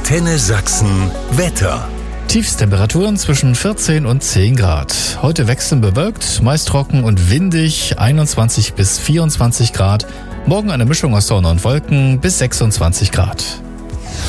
Antenne Sachsen Wetter. Tiefstemperaturen zwischen 14 und 10 Grad. Heute wechselnd bewölkt, meist trocken und windig, 21 bis 24 Grad. Morgen eine Mischung aus Sonne und Wolken bis 26 Grad.